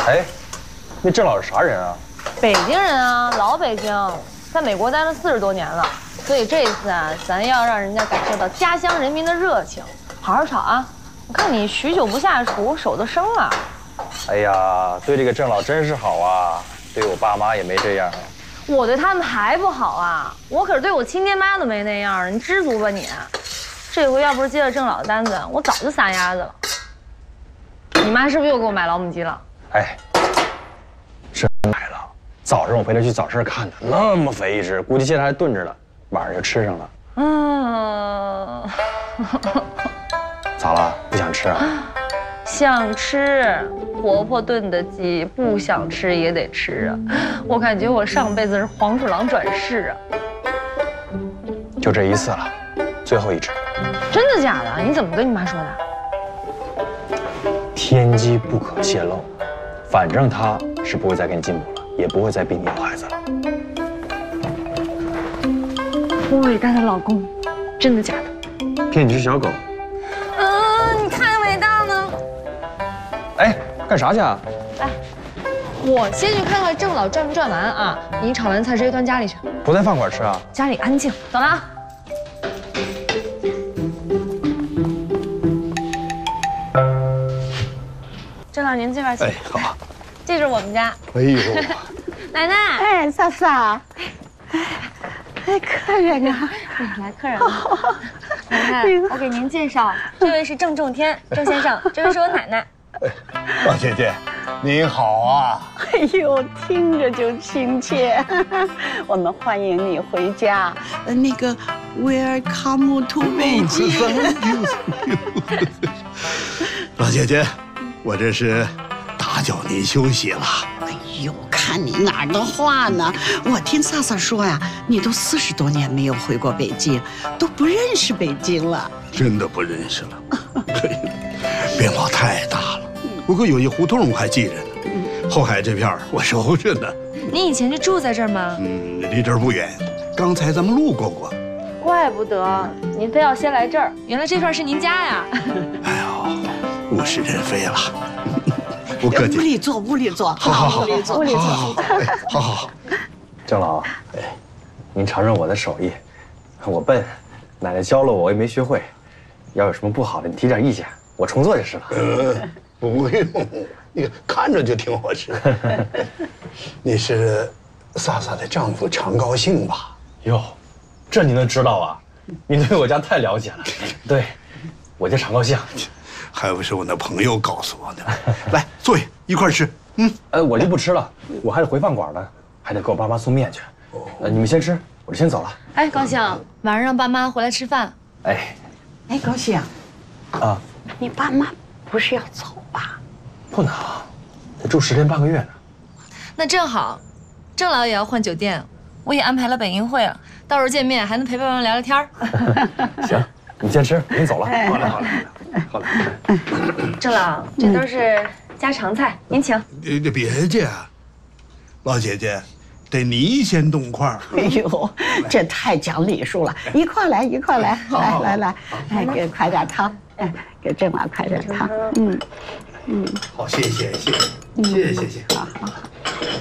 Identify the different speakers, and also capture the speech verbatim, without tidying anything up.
Speaker 1: 哎，那郑老是啥人啊？
Speaker 2: 北京人啊，老北京，在美国待了四十多年了，所以这次啊，咱要让人家感受到家乡人民的热情。好好炒啊！我看你许久不下厨，手都生了。
Speaker 1: 哎呀，对这个郑老真是好啊，对我爸妈也没这样。
Speaker 2: 我对他们还不好啊，我可是对我亲爹妈都没那样，你知足吧你。这回要不是接了郑老的单子，我早就撒丫子了。你妈是不是又给我买老母鸡了？哎，
Speaker 1: 是买了。早上我陪她去早市看的，那么肥一只，估计现在还炖着呢，晚上就吃上了。嗯。咋了？不想吃啊？
Speaker 2: 想吃，婆婆炖的鸡，不想吃也得吃啊。我感觉我上辈子是黄鼠狼转世啊。
Speaker 1: 就这一次了，最后一只。
Speaker 2: 真的假的？你怎么跟你妈说的？
Speaker 1: 天机不可泄露，反正她是不会再给你进补了，也不会再逼你要孩子了。
Speaker 2: 我伟大的老公，真的假的？
Speaker 1: 骗你只小狗。
Speaker 2: 嗯，你太伟大了。
Speaker 1: 哎，干啥去啊？
Speaker 2: 来，我先去看看郑老转没转完啊。你炒完菜直接端家里去。
Speaker 1: 不在饭馆吃啊？
Speaker 2: 家里安静。走了啊。郑老，您这边请。
Speaker 3: 哎，好。
Speaker 2: 这是我们家。
Speaker 3: 哎呦，
Speaker 2: 奶奶。
Speaker 4: 哎，嫂嫂。哎，客人啊！
Speaker 2: 来，客人了。奶奶，我给您介绍，这位是郑仲天，郑先生，这位是我奶奶。
Speaker 3: 老姐姐，您好啊！
Speaker 4: 哎呦，听着就亲切。我们欢迎你回家。呃，那个 ，Welcome to 北京。
Speaker 3: 老姐姐，我这是打搅您休息了。
Speaker 4: 哎呦，看你哪儿的话呢？我听嫂嫂说呀，你都四十多年没有回过北京，都不认识北京了。
Speaker 3: 真的不认识了，变化太大了。不过有一胡同我还记着呢，后海这片儿我熟着呢。
Speaker 2: 你以前就住在这儿吗？
Speaker 3: 嗯，离这儿不远，刚才咱们路过过。
Speaker 2: 怪不得您非要先来这儿，原来这片是您家呀。
Speaker 3: 哎呦，物是人非了。不客气。
Speaker 4: 屋里坐，屋里坐。
Speaker 3: 好好好，
Speaker 4: 屋里坐，屋里坐。
Speaker 3: 好好好。
Speaker 1: 郑老，哎，您尝尝我的手艺。我笨，奶奶教了我，我也没学会。要有什么不好的，你提点意见，我重做就是了。
Speaker 3: 呃，不用，你看着就挺好吃。你是飒飒的丈夫常高兴吧？
Speaker 1: 哟，这你能知道啊？你对我家太了解了。对，我叫常高兴。
Speaker 3: 还不是我那朋友告诉我的。来，坐下一块吃。嗯，
Speaker 1: 呃，我就不吃了，我还得回饭馆呢，还得给我爸妈送面去。呃，你们先吃，我就先走了。
Speaker 2: 哎，高兴，晚上让爸妈回来吃饭。
Speaker 1: 哎，
Speaker 4: 哎，高兴，
Speaker 1: 啊，
Speaker 4: 你爸妈不是要走吧？
Speaker 1: 不能，得住十天半个月呢。
Speaker 2: 那正好，郑老也要换酒店，我也安排了本营会了，到时候见面还能陪爸妈聊聊天儿。
Speaker 1: 行，你先吃，我先走了。
Speaker 3: 好嘞，好嘞，好嘞。
Speaker 2: 郑老，这都是家常菜，您请。
Speaker 3: 你你别介，老姐姐，得你先动筷。
Speaker 4: 哎呦，这太讲礼数了！一块来，一块来，来来来，哎，给快点汤，哎，给郑老快点汤。嗯嗯，
Speaker 3: 好，谢谢谢谢谢谢谢谢。
Speaker 4: 好好好。